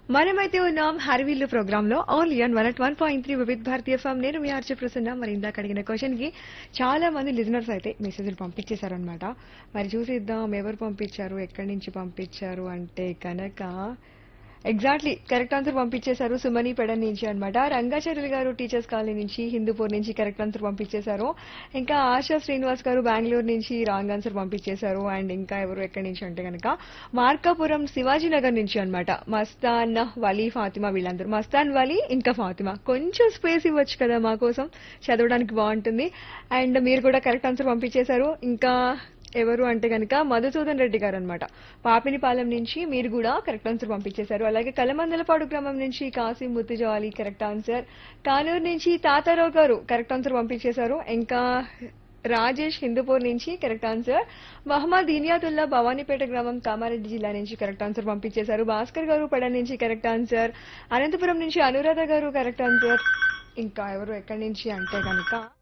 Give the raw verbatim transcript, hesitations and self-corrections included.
మనమైతే ఉన్నాం హరివిల్లు ప్రోగ్రామ్ లో only on one at one point three వివిధ భారతీయ ఫామ్. నేను మీ ఆర్చే ప్రసన్న. మరి ఇందాక అడిగిన క్వశ్చన్ కి చాలా మంది లిజనర్స్ అయితే మెసేజ్లు పంపించేశారనమాట. మరి చూసిద్దాం ఎవరు పంపించారు, ఎక్కడి నుంచి పంపించారు అంటే కనుక ఎగ్జాక్ట్లీ కరెక్ట్ ఆన్సర్ పంపించేశారు సుమని పెడ నుంచి అనమాట. రంగాచార్యులు గారు టీచర్స్ కాలనీ నుంచి హిందూపూర్ నుంచి కరెక్ట్ ఆన్సర్ పంపించేశారు. ఇంకా ఆశా శ్రీనివాస్ గారు బెంగళూరు నుంచి రాంగ్ ఆన్సర్ పంపించేశారు. అండ్ ఇంకా ఎవరు ఎక్కడి నుంచి అంటే కనుక మార్కాపురం శివాజీ నగర్ నుంచి అనమాట. మస్తాన్ వలీ ఫాతిమా వీళ్ళందరూ. మస్తాన్ వలీ ఇంకా ఫాతిమా కొంచెం స్పేస్ ఇవ్వచ్చు కదా మా కోసం, చదవడానికి బాగుంటుంది. అండ్ మీరు కూడా కరెక్ట్ ఆన్సర్ పంపించేశారు. ఇంకా ఎవరు అంటే కనుక మధుసూదన్ రెడ్డి గారు అనమాట. పాపినిపాలెం నుంచి మీరు కూడా కరెక్ట్ ఆన్సర్ పంపించేశారు. అలాగే కలమందలపాడు గ్రామం నుంచి కాసిం ముత్తుజవాలి కరెక్ట్ ఆన్సర్. కానూరు నుంచి తాతారావు గారు కరెక్ట్ ఆన్సర్ పంపించేశారు. ఇంకా రాజేష్ హిందూపూర్ నుంచి కరెక్ట్ ఆన్సర్. మహమ్మద్ ఇనియాతుల్లా భవానీపేట గ్రామం కామారెడ్డి జిల్లా నుంచి కరెక్ట్ ఆన్సర్ పంపించేశారు. భాస్కర్ గారు పడ నుంచి కరెక్ట్ ఆన్సర్. అనంతపురం నుంచి అనురాధ గారు కరెక్ట్ ఆన్సర్. ఇంకా ఎవరు ఎక్కడి నుంచి అంటే కనుక